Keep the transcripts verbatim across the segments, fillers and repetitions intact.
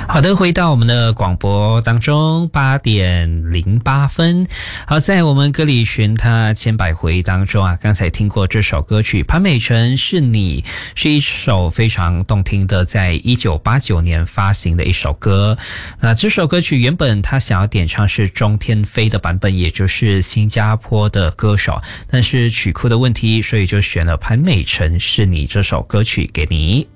好的，回到我们的广播当中，八点零八分。好，在我们歌里寻他千百回当中啊，刚才听过这首歌曲《潘美辰是你》，是一首非常动听的，在一九八九年发行的一首歌。那这首歌曲原本他想要点唱是钟天飞的版本，也就是新加坡的歌手，但是曲库的问题，所以就选了《潘美辰是你》这首歌曲给你。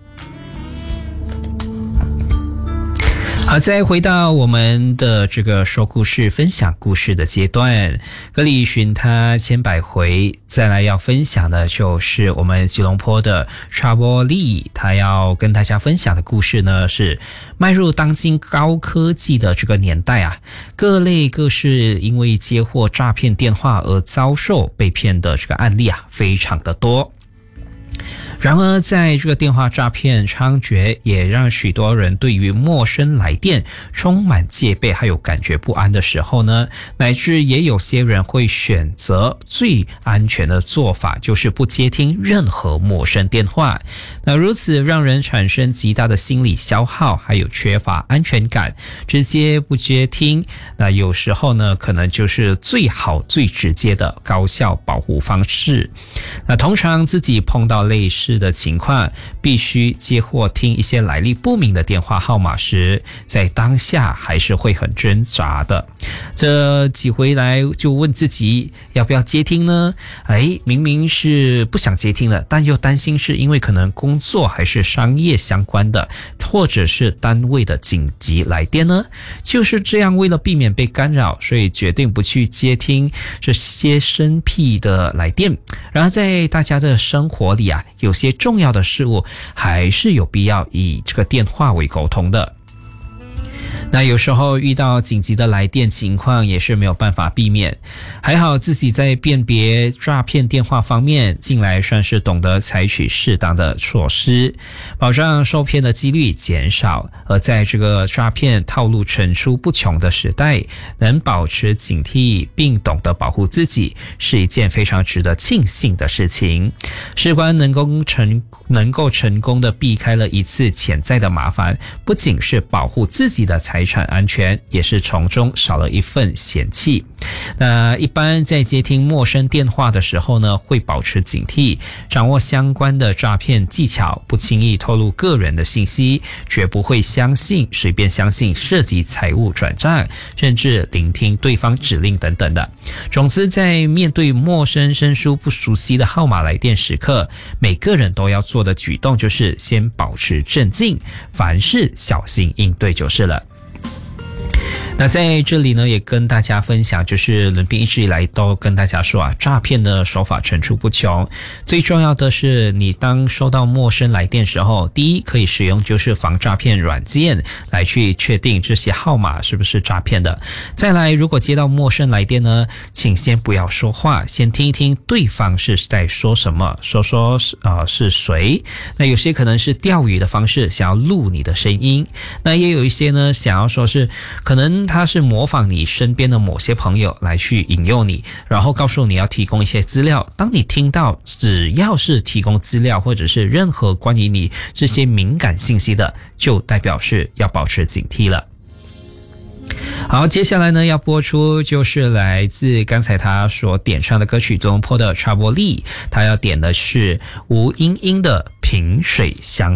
好，再回到我们的这个说故事、分享故事的阶段，歌里寻他千百回，再来要分享的就是我们吉隆坡的查波利，他要跟大家分享的故事呢，是迈入当今高科技的这个年代啊，各类各式因为接获诈骗电话而遭受被骗的这个案例啊，非常的多。然而在这个电话诈骗猖獗，也让许多人对于陌生来电充满戒备还有感觉不安的时候呢，乃至也有些人会选择最安全的做法，就是不接听任何陌生电话。那如此让人产生极大的心理消耗，还有缺乏安全感，直接不接听，那有时候呢可能就是最好最直接的高效保护方式。那通常自己碰到类似的情况，必须接或听一些来历不明的电话号码时，在当下还是会很挣扎的。这几回来就问自己要不要接听呢？哎，明明是不想接听了，但又担心是因为可能工作还是商业相关的，或者是单位的紧急来电呢？就是这样，为了避免被干扰，所以决定不去接听这些生僻的来电。然而在大家的生活里啊，有些重要的事物还是有必要以这个电话为沟通的。那有时候遇到紧急的来电情况也是没有办法避免，还好自己在辨别诈骗电话方面近来算是懂得采取适当的措施，保障受骗的几率减少。而在这个诈骗套路层出不穷的时代，能保持警惕并懂得保护自己，是一件非常值得庆幸的事情。事关能够成能够成功的避开了一次潜在的麻烦，不仅是保护自己的财产安全，也是从中少了一份嫌弃。那一般在接听陌生电话的时候呢，会保持警惕，掌握相关的诈骗技巧，不轻易透露个人的信息，绝不会相信随便相信涉及财务转账，甚至聆听对方指令等等的。总之，在面对陌生生疏不熟悉的号码来电时刻，每个人都要做的举动就是先保持镇静，凡事小心应对就是了。那在这里呢，也跟大家分享，就是伦斌一直以来都跟大家说啊，诈骗的手法层出不穷。最重要的是，你当收到陌生来电时候，第一可以使用就是防诈骗软件来去确定这些号码是不是诈骗的。再来，如果接到陌生来电呢，请先不要说话，先听一听对方是在说什么，说说呃是谁。那有些可能是钓鱼的方式，想要录你的声音。那也有一些呢，想要说是可能他是模仿你身边的某些朋友来去引诱你，然后告诉你要提供一些资料。当你听到只要是提供资料或者是任何关于你这些敏感信息的，就代表是要保持警惕了。好，接下来呢要播出就是来自刚才他所点唱的歌曲中坡的查波利，他要点的是吴英英的萍水相